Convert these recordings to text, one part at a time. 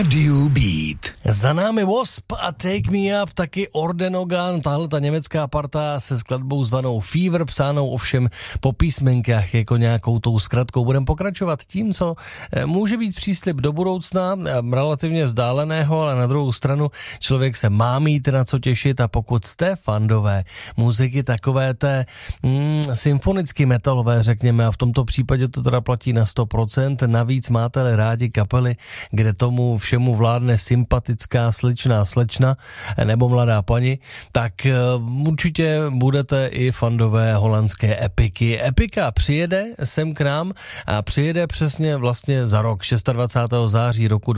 Radio Beat. Za námi Wasp a Take Me Up, taky Ordenogan, tahle ta německá parta se skladbou zvanou Fever, psánou ovšem po písmenkách jako nějakou tou zkratkou. Budeme pokračovat tím, co může být příslib do budoucna, relativně vzdáleného, ale na druhou stranu člověk se má mít na co těšit a pokud jste fandové muziky takové té symfonicky metalové, řekněme, a v tomto případě to teda platí na 100%, navíc máte-li rádi kapely, kde tomu všemu vládne sympatická slečna nebo mladá paní, tak určitě budete i fandové holandské Epiky. Epika přijede sem k nám a přijede přesně vlastně za rok, 26. září roku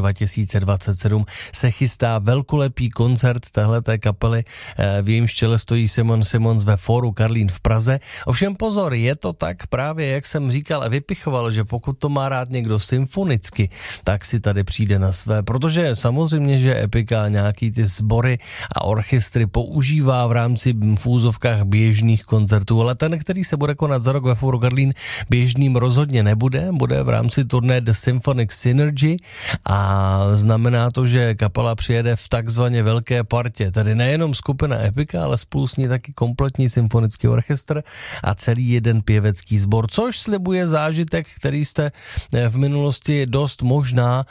2027 se chystá velkolepý koncert téhleté kapely, v jejímž čele stojí Simon Simons ve Fóru Karlín v Praze. Ovšem pozor, je to tak právě, jak jsem říkal a vypichoval, že pokud to má rád někdo symfonicky, tak si tady přijde na své, protože samozřejmě, že Epika nějaký ty sbory a orchestry používá v rámci v úzovkách běžných koncertů, ale ten, který se bude konat za rok ve Fóru Karlín, běžným rozhodně nebude, bude v rámci turné The Symphonic Synergy a znamená to, že kapela přijede v takzvaně velké partě, tedy nejenom skupina Epika, ale spolu s ní taky kompletní symfonický orchestr a celý jeden pěvecký sbor, což slibuje zážitek, který jste v minulosti dost možná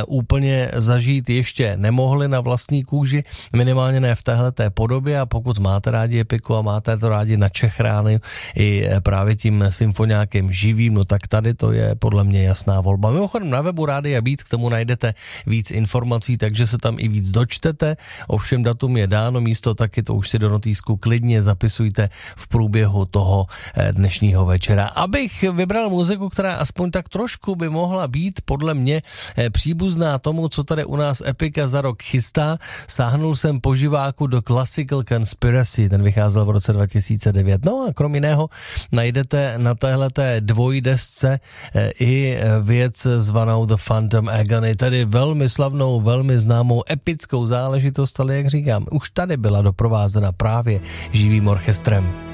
úplně zažít ještě nemohli na vlastní kůži, minimálně ne v téhleté podobě a pokud máte rádi Epiku a máte to rádi na Čechrány i právě tím symfoniákem živým, no tak tady to je podle mě jasná volba. Mimochodem na webu Rádia Beat k tomu najdete víc informací, takže se tam i víc dočtete, ovšem datum je dáno, místo taky to už si do notýsku klidně zapisujte v průběhu toho dnešního večera. Abych vybral muziku, která aspoň tak trošku by mohla být podle mě příbuzná tomu, co tady u nás Epika za rok chystá, sáhnul jsem po živáku do Classical Conspiracy, ten vycházel v roce 2009. No a krom jiného najdete na téhleté dvojdesce i věc zvanou The Phantom Agony, tedy velmi slavnou, velmi známou epickou záležitost, ale jak říkám, už tady byla doprovázena právě živým orchestrem.